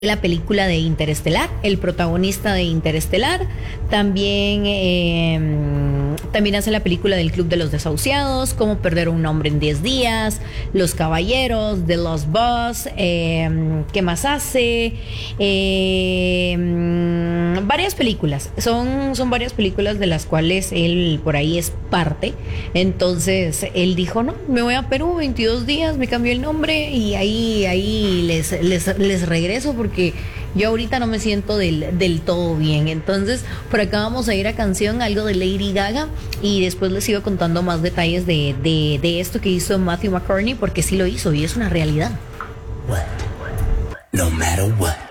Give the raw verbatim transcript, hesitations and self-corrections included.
la película de Interestelar, el protagonista de Interestelar, también, eh, también hace la película del Club de los Desahuciados, Cómo perder a un hombre en diez días, Los Caballeros, The Lost Boss, eh, ¿qué más hace? Eh, varias películas, son, son varias películas de las cuales él por ahí es parte. Entonces él dijo, no, me voy a Perú, veintidós días, me cambió el nombre y ahí, ahí les, les, les regreso porque porque yo ahorita no me siento del, del todo bien. Entonces, por acá vamos a ir a canción, algo de Lady Gaga, y después les sigo contando más detalles de, de, de esto que hizo Matthew McConaughey, porque sí lo hizo y es una realidad. What? No matter what.